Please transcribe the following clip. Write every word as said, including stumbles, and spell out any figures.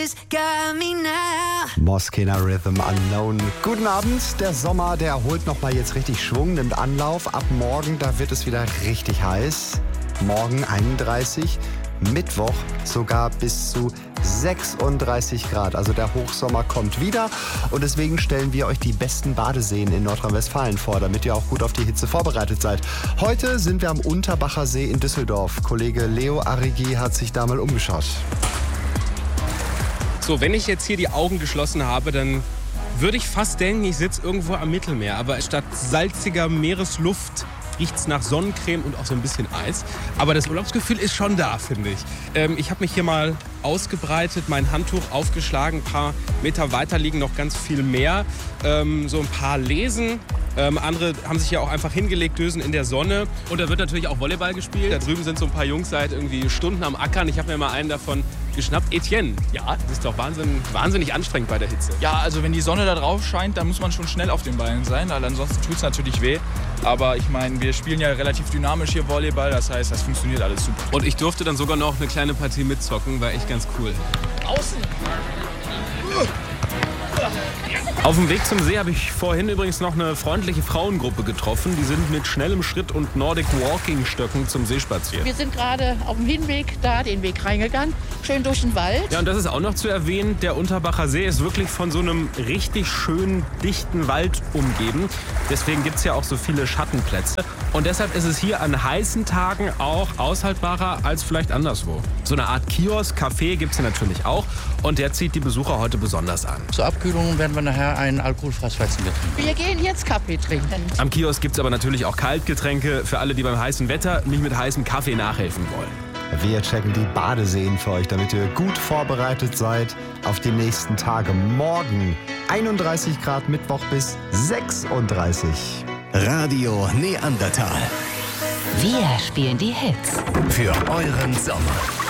just got me now. Moschina Rhythm Unknown. Guten Abend. Der Sommer, der holt nochmal jetzt richtig Schwung, nimmt Anlauf. Ab morgen, da wird es wieder richtig heiß. Morgen einunddreißig, Mittwoch sogar bis zu sechsunddreißig Grad. Also der Hochsommer kommt wieder und deswegen stellen wir euch die besten Badeseen in Nordrhein-Westfalen vor, damit ihr auch gut auf die Hitze vorbereitet seid. Heute sind wir am Unterbacher See in Düsseldorf. Kollege Leo Arrighi hat sich da mal umgeschaut. So, wenn ich jetzt hier die Augen geschlossen habe, dann würde ich fast denken, ich sitze irgendwo am Mittelmeer. Aber statt salziger Meeresluft riecht's nach Sonnencreme und auch so ein bisschen Eis. Aber das Urlaubsgefühl ist schon da, finde ich. Ähm, ich habe mich hier mal ausgebreitet, mein Handtuch aufgeschlagen. Ein paar Meter weiter liegen noch ganz viel mehr. Ähm, so ein paar Lesen. Ähm, andere haben sich ja auch einfach hingelegt, dösen in der Sonne. Und da wird natürlich auch Volleyball gespielt. Da drüben sind so ein paar Jungs seit irgendwie Stunden am Ackern. Ich habe mir mal einen davon geschnappt. Etienne, ja, das ist doch wahnsinn, wahnsinnig anstrengend bei der Hitze. Ja, also wenn die Sonne da drauf scheint, dann muss man schon schnell auf den Beinen sein, weil ansonsten tut es natürlich weh. Aber ich meine, wir spielen ja relativ dynamisch hier Volleyball, das heißt, das funktioniert alles super. Und ich durfte dann sogar noch eine kleine Partie mitzocken, war echt ganz cool. Außen! Auf dem Weg zum See habe ich vorhin übrigens noch eine freundliche Frauengruppe getroffen. Die sind mit schnellem Schritt und Nordic Walking Stöcken zum See spaziert. Wir sind gerade auf dem Hinweg da den Weg reingegangen, schön durch den Wald. Ja, und das ist auch noch zu erwähnen, der Unterbacher See ist wirklich von so einem richtig schönen, dichten Wald umgeben. Deswegen gibt es ja auch so viele Schattenplätze. Und deshalb ist es hier an heißen Tagen auch aushaltbarer als vielleicht anderswo. So eine Art Kiosk, Café gibt es hier natürlich auch. Und der zieht die Besucher heute besonders an. Zur Abkühlung werden wir nachher ein alkoholfreies Weizengetränk. Wir gehen jetzt Kaffee trinken. Am Kiosk gibt es aber natürlich auch Kaltgetränke für alle, die beim heißen Wetter nicht mit heißem Kaffee nachhelfen wollen. Wir checken die Badeseen für euch, damit ihr gut vorbereitet seid auf die nächsten Tage. Morgen einunddreißig Grad, Mittwoch bis sechsunddreißig. Radio Neandertal. Wir spielen die Hits. Für euren Sommer.